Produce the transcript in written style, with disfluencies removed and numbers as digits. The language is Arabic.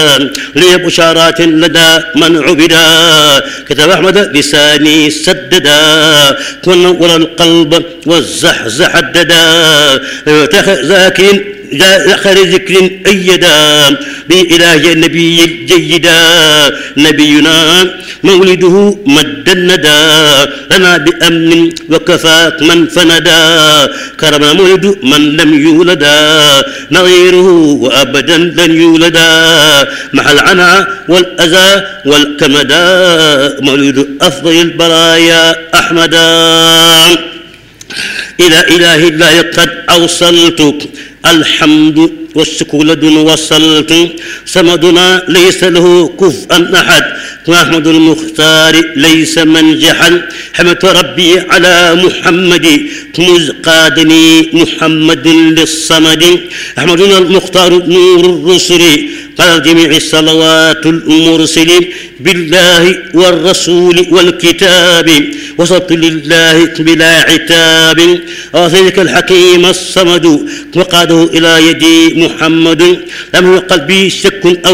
لي بشارات لدى من عبدا كتب أحمد لساني سددا ونور القلب والزحزح الددا ذاكر آخر ذكر أيدا بإله النبي الجيدا نبينا مولده مد الندى لنا بأمن وكفاك من فندا كرم مولد من لم يولدا نظيره وأبدا لن يولدا مع العنا والأذى والكمدا مولد أفضل البرايا أحمدا إلى إله الله قد أوصلتك الحمد والشكر لدن وصلت صمدنا ليس له كفءا أحد وأحمد المختار ليس من جحد حمدت ربي على محمد مذ قادني محمد للصمد أحمدنا المختار نور الرسل قال جميع الصلوات المرسل بالله والرسول والكتاب وصلت لله بلا عتاب وذلك الحكيم الصمد وقاده إلى يدي محمد لم يقل بي شك أو